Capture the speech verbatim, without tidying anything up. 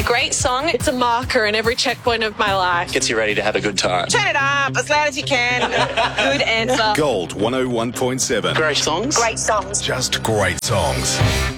great song. It's a marker in every checkpoint of my life. Gets you ready to have a good time. Turn it up as loud as you can. Good answer. Gold one oh one point seven. Great songs. Great songs. Just great songs.